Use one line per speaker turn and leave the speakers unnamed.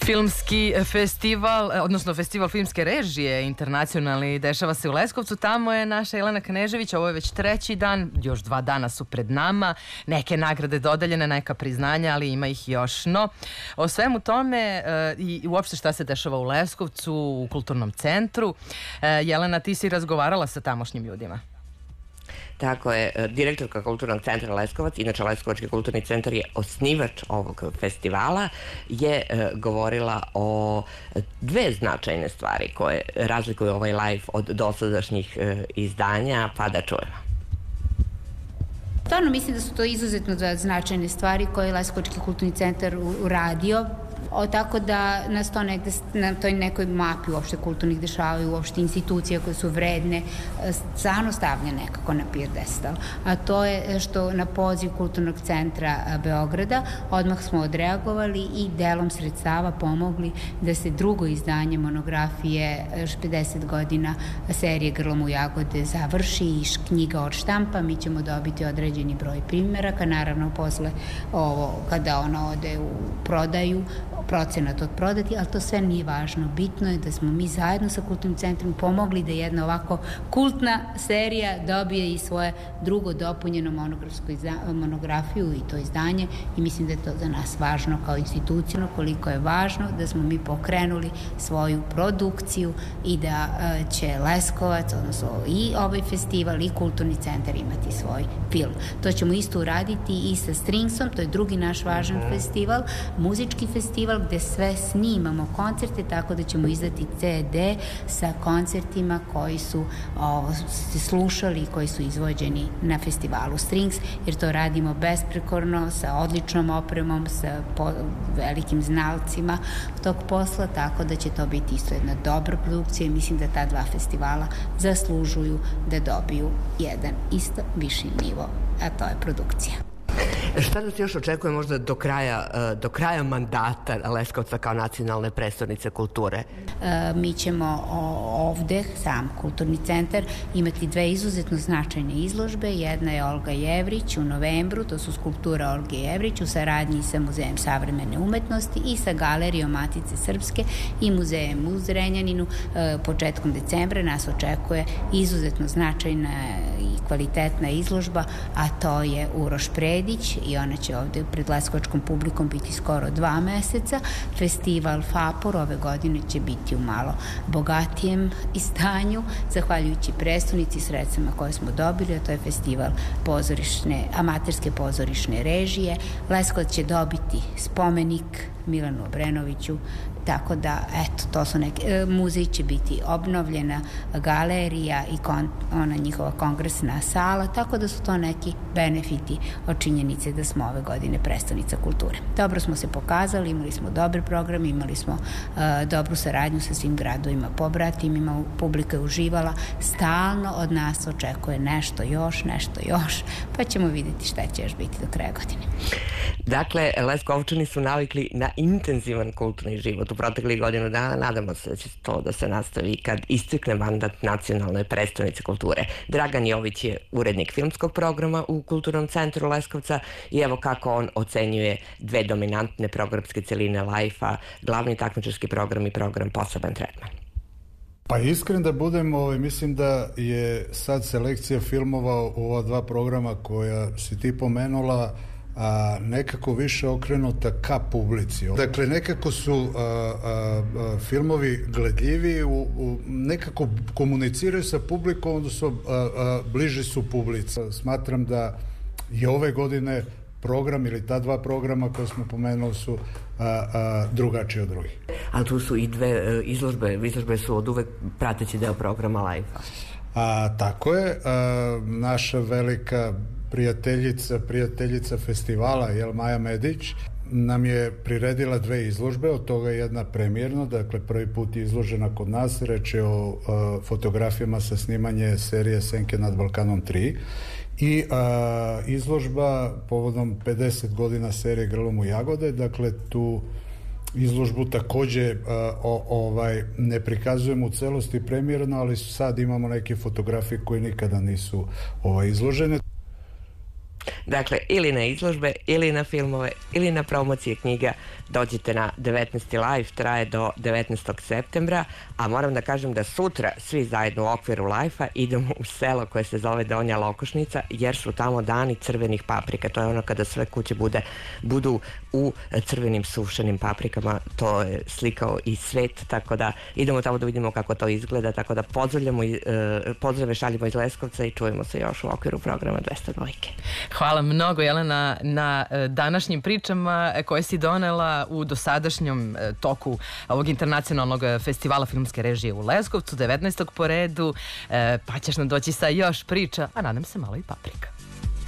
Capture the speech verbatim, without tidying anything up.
Filmski festival, odnosno festival filmske režije internacionalni dešava se u Leskovcu. Tamo je naša Jelena Knežević, ovo je već treći dan, još dva dana su pred nama, neke nagrade dodeljene, neka priznanja, ali ima ih još. No, o svemu tome i uopšte šta se dešava u Leskovcu, u kulturnom centru. Jelena, ti si razgovarala sa tamošnjim ljudima.
Tako je, direktorka Kulturnog centra Leskovac, inače Leskovački kulturni centar je osnivač ovog festivala, je e, govorila o dve značajne stvari koje razlikuju ovaj live od dosadašnjih e, izdanja, pa da čujemo.
Stvarno mislim da su to izuzetno značajne stvari koje je Leskovački kulturni centar uradio. O, tako da nas to negde na toj nekoj mapi uopšte kulturnih dešavaju, uopšte institucija koje su vredne, stvarno stavlja nekako na pijedestal. A to je što na poziv Kulturnog centra Beograda odmah smo odreagovali i delom sredstava pomogli da se drugo izdanje monografije pedeset godina serije Grlom u jagode završi i knjiga od štampa. Mi ćemo dobiti određeni broj primjeraka, naravno posle ovo, kada ona ode u prodaju, procenat od prodati, ali to sve nije važno. Bitno je da smo mi zajedno sa Kulturnim centrom pomogli da jedna ovako kultna serija dobije i svoje drugo dopunjeno monografsku monografiju i to izdanje i mislim da je to za nas važno kao institucijno, koliko je važno da smo mi pokrenuli svoju produkciju i da će Leskovac, odnosno i ovaj festival i Kulturni centar imati svoj film. To ćemo isto uraditi i sa Stringsom, to je drugi naš važan festival, muzički festival gde sve snimamo koncerte, tako da ćemo izdati ce de sa koncertima koji su o, se slušali i koji su izvođeni na festivalu Strings, jer to radimo besprekorno, sa odličnom opremom, sa po, velikim znalcima tog posla, tako da će to biti isto jedna dobra produkcija i mislim da ta dva festivala zaslužuju da dobiju jedan isto viši nivo, a to je produkcija.
Šta nas još očekuje možda do kraja, do kraja mandata Leskovca kao nacionalne prestonice kulture?
E, mi ćemo ovde, sam Kulturni centar, imati dve izuzetno značajne izložbe. Jedna je Olga Jevrić u novembru, to su skulptura Olge Jevrić u saradnji sa Muzejem savremene umetnosti i sa Galerijom Matice Srpske i Muzejem u Zrenjaninu. E, početkom decembra nas očekuje izuzetno značajna i kvalitetna izložba, a to je Uroš Predić i ona će ovde pred leskovačkom publikom biti skoro dva meseca. Festival Fapor ove godine će biti u malo bogatijem izdanju, zahvaljujući prestonici sredstvima koje smo dobili, a to je festival pozorišne, amaterske pozorišne režije. Leskovac će dobiti spomenik Milanu Obrenoviću, tako da, eto, to su neke, e, muzej će biti obnovljena, galerija i kon, ona njihova kongresna sala, tako da su to neki benefiti od činjenice da smo ove godine prestonica kulture. Dobro smo se pokazali, imali smo dobre programe, imali smo e, dobru saradnju sa svim gradovima, pobratimima, publika je uživala, stalno od nas očekuje nešto još, nešto još, pa ćemo vidjeti šta će još biti do kraja godine.
Dakle, Leskovčani su navikli na intenzivan kulturni život u proteklih godinu dana. Nadamo se da će to da se nastavi kad istekne mandat nacionalne prestonice kulture. Dragan Jović je urednik filmskog programa u Kulturnom centru Leskovca i evo kako on ocenjuje dve dominantne programske celine Life-a, glavni takmičarski program i program Poseban tretman.
Pa iskren da budem, ovaj, mislim da je sad selekcija filmova u ova dva programa koja si ti pomenula a nekako više okrenuta ka publici. Dakle, nekako su a, a, a, filmovi gledljivi, u, u, nekako komuniciraju sa publikom, odnosno a, a, bliži su publici. Smatram da je ove godine program ili ta dva programa koje smo pomenuli su a, a, drugačiji od drugih.
Ali tu su i dve izložbe, izložbe su od uvek prateći deo programa Life-a.
A, tako je, a, naša velika prijateljica, prijateljica festivala, jel, Maja Medić, nam je priredila dve izložbe, od toga je jedna premijerno, dakle prvi put je izložena kod nas, reč je o uh, fotografijama sa snimanje serije Senke nad Balkanom tri i uh, izložba povodom pedeset godina serije Grlom u jagode, dakle tu izložbu takođe uh, o, ovaj, ne prikazujemo u celosti premijerno, ali sad imamo neke fotografije koje nikada nisu ovaj, izložene.
Dakle, ili na izložbe, ili na filmove, ili na promocije knjiga, dođite na devetnaesti live, traje do devetnaestog septembra, a moram da kažem da sutra svi zajedno u okviru live-a idemo u selo koje se zove Donja Lokošnica, jer su tamo dani crvenih paprika. To je ono kada sve kuće bude, budu u crvenim sušenim paprikama, to je slikao i svet, tako da idemo tamo da vidimo kako to izgleda, tako da pozdravljamo, pozdrave šaljimo iz Leskovca i čujemo se još u okviru programa dvesta dva.
Hvala mnogo, Jelena, na današnjim pričama koje si donela u dosadašnjem toku ovog internacionalnog festivala filmske režije u Leskovcu, devetnaestog po redu, pa ćeš nam doći sa još priča, a nadam se malo i paprika.